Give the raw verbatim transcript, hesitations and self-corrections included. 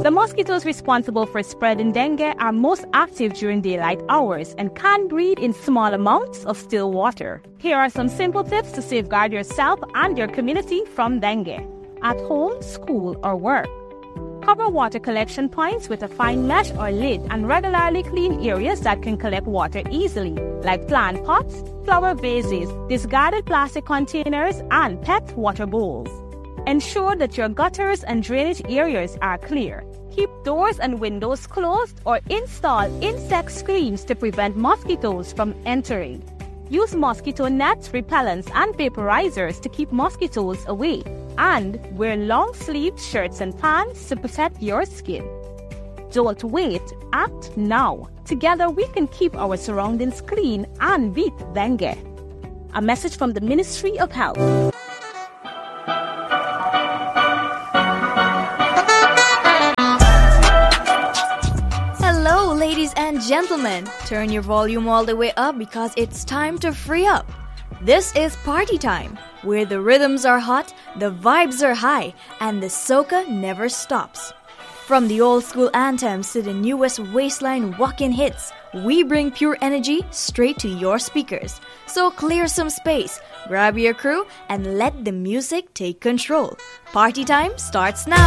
The mosquitoes responsible for spreading dengue are most active during daylight hours and can breed in small amounts of still water. Here are some simple tips to safeguard yourself and your community from dengue. At home, school, or work. Cover water collection points with a fine mesh or lid and regularly clean areas that can collect water easily, like plant pots, flower vases, discarded plastic containers, and pet water bowls. Ensure that your gutters and drainage areas are clear. Keep doors and windows closed or install insect screens to prevent mosquitoes from entering. Use mosquito nets, repellents, and vaporizers to keep mosquitoes away. And wear long-sleeved shirts and pants to protect your skin. Don't wait, act now. Together we can keep our surroundings clean and beat dengue. A message from the Ministry of Health. Hello, ladies and gentlemen. Turn your volume all the way up because it's time to free up. This is party time, where the rhythms are hot, the vibes are high, and the soca never stops. From the old school anthems to the newest waistline walk-in hits, we bring pure energy straight to your speakers. So clear some space, grab your crew, and let the music take control. Party time starts now.